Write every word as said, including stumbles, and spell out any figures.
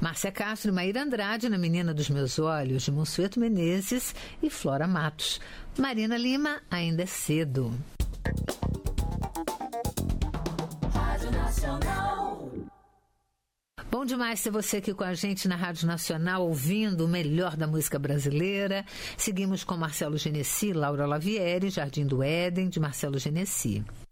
Márcia Castro e Maíra Andrade na Menina dos Meus Olhos, de Monsueto Menezes e Flora Matos. Marina Lima, Ainda é Cedo. Rádio Nacional. Bom demais ter você aqui com a gente na Rádio Nacional, ouvindo o melhor da música brasileira. Seguimos com Marcelo Genesi, Laura Lavieri, Jardim do Éden, de Marcelo Genesi.